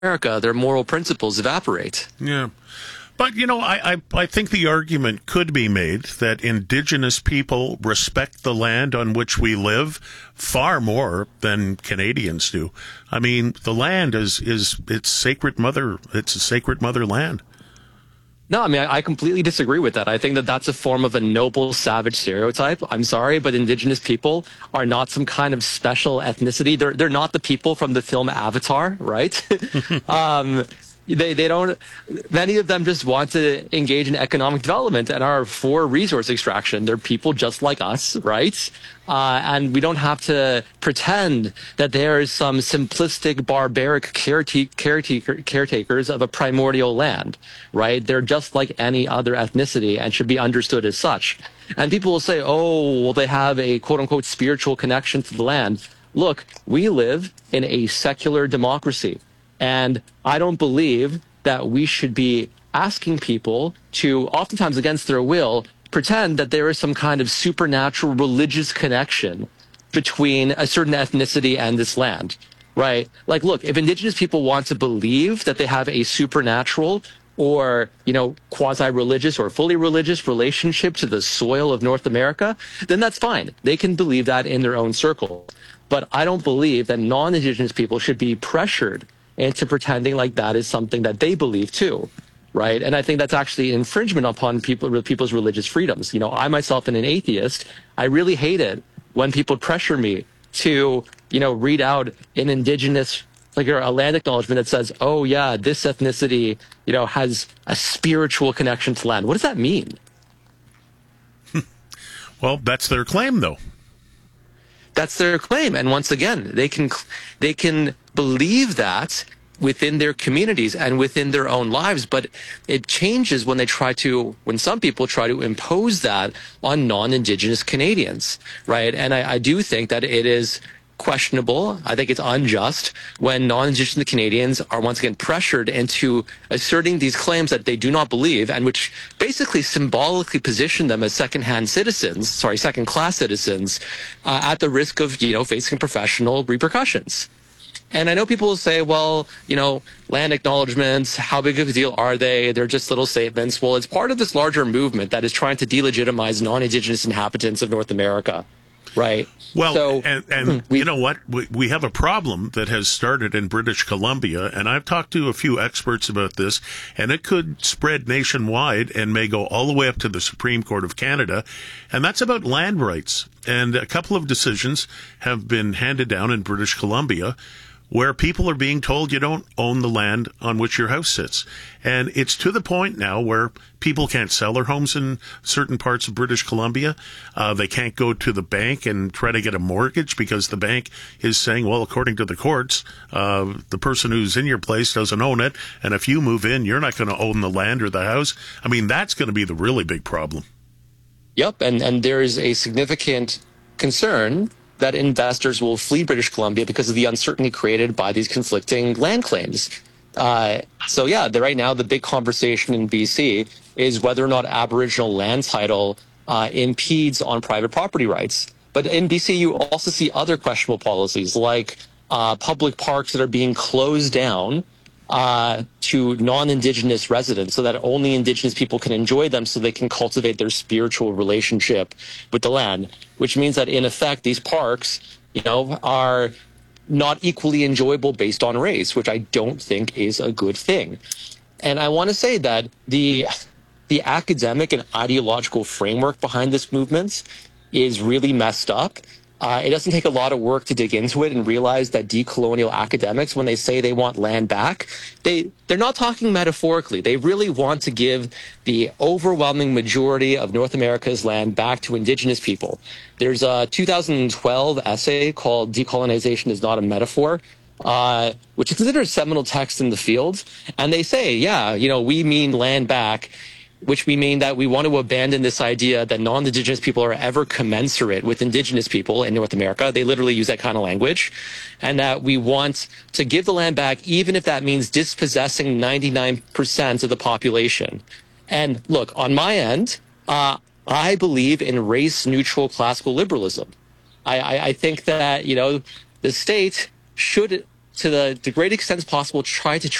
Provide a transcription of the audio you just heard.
America, their moral principles evaporate. Yeah. But, I think the argument could be made that indigenous people respect the land on which we live far more than Canadians do. I mean, the land it's sacred mother. It's a sacred motherland. No, I mean, I completely disagree with that. I think that that's a form of a noble, savage stereotype. I'm sorry, but indigenous people are not some kind of special ethnicity. They're not the people from the film Avatar, right? They don't, many of them just want to engage in economic development and are for resource extraction. They're people just like us, right? And we don't have to pretend that there is some simplistic, barbaric caretakers of a primordial land, right? They're just like any other ethnicity and should be understood as such. And people will say, oh, well, they have a quote unquote spiritual connection to the land. Look, we live in a secular democracy. And I don't believe that we should be asking people to, oftentimes against their will, pretend that there is some kind of supernatural religious connection between a certain ethnicity and this land, right? Like, look, if indigenous people want to believe that they have a supernatural or, quasi-religious or fully religious relationship to the soil of North America, then that's fine. They can believe that in their own circle. But I don't believe that non-indigenous people should be pressured into pretending like that is something that they believe too, right? And I think that's actually infringement upon people's religious freedoms. I myself am an atheist. I really hate it when people pressure me to, read out an indigenous, like a land acknowledgement that says, oh yeah, this ethnicity, has a spiritual connection to land. What does that mean? Well, that's their claim though. That's their claim. And once again, they can believe that within their communities and within their own lives, but it changes when some people try to impose that on non-Indigenous Canadians, right? And I do think that it is questionable. I think it's unjust when non-Indigenous Canadians are once again pressured into asserting these claims that they do not believe and which basically symbolically position them as second-class citizens at the risk of, facing professional repercussions. And I know people will say, well, land acknowledgements, how big of a deal are they? They're just little statements. Well, it's part of this larger movement that is trying to delegitimize non-Indigenous inhabitants of North America, right? Well, so, and you know what? We have a problem that has started in British Columbia, and I've talked to a few experts about this, and it could spread nationwide and may go all the way up to the Supreme Court of Canada, and that's about land rights. And a couple of decisions have been handed down in British Columbia where people are being told you don't own the land on which your house sits. And it's to the point now where people can't sell their homes in certain parts of British Columbia. They can't go to the bank and try to get a mortgage because the bank is saying, well, according to the courts, the person who's in your place doesn't own it. And if you move in, you're not going to own the land or the house. I mean, that's going to be the really big problem. Yep. And there is a significant concern that investors will flee British Columbia because of the uncertainty created by these conflicting land claims. Right now the big conversation in BC is whether or not Aboriginal land title impedes on private property rights. But in BC, you also see other questionable policies like public parks that are being closed down to non-Indigenous residents so that only Indigenous people can enjoy them so they can cultivate their spiritual relationship with the land, which means that in effect, these parks, are not equally enjoyable based on race, which I don't think is a good thing. And I want to say that the academic and ideological framework behind this movement is really messed up. It doesn't take a lot of work to dig into it and realize that decolonial academics, when they say they want land back, they're not talking metaphorically. They really want to give the overwhelming majority of North America's land back to Indigenous people. There's a 2012 essay called Decolonization is Not a Metaphor, which is considered a seminal text in the field. And they say, we mean land back, which we mean that we want to abandon this idea that non-Indigenous people are ever commensurate with Indigenous people in North America. They literally use that kind of language. And that we want to give the land back, even if that means dispossessing 99% of the population. And look, on my end, I believe in race-neutral classical liberalism. I think that, the state should to the great extent possible, try to